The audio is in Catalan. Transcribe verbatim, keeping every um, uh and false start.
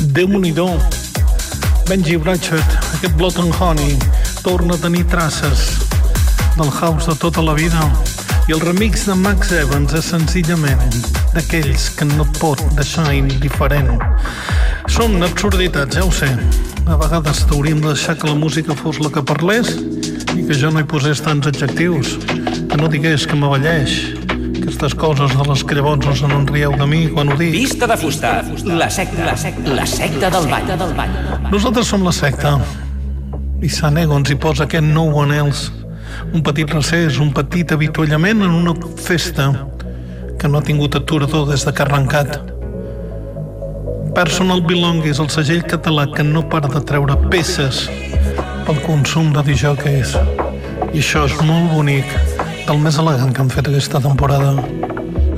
Déu-n'hi-do. Benji Bratchett, aquest Blood and Honey, torna a tenir traces del house de tota la vida. I el remix de Max Evans és senzillament d'aquells que no pot deixar indiferent. Són absurditats, ja ho sé. A vegades hauríem de deixar que la música fos la que parlés i que jo no hi posés tants adjectius, que no digués que m'avalleix. Aquestes coses de les que llavors us en rieu de mi quan ho dic. Pista de fusta, la secta, la secta, la secta del ball. Nosaltres som la secta. I Sanego ens hi posa aquest No One Else. Un petit recés, un petit avituallament en una festa que no ha tingut aturador des de que ha arrencat. Personal Belongings, el segell català que no para de treure peces pel consum de disjòqueis. I això és molt bonic, del més elegant que han fet aquesta temporada.